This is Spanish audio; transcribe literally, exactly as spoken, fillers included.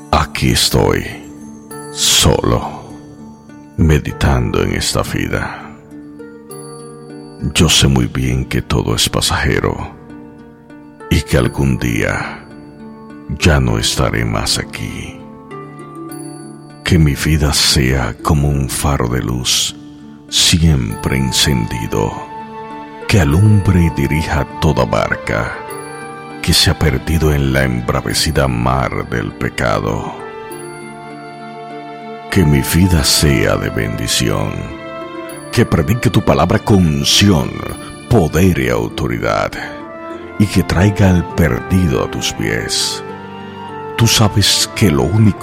Aquí estoy, solo, meditando en esta vida. Yo sé muy bien que todo es pasajero y que algún día ya no estaré más aquí. Que mi vida sea como un faro de luz, siempre encendido, que alumbre y dirija toda barca que se ha perdido en la embravecida mar del pecado. Que mi vida sea de bendición, que predique tu palabra con unción, poder y autoridad, y que traiga al perdido a tus pies. Tú sabes que lo único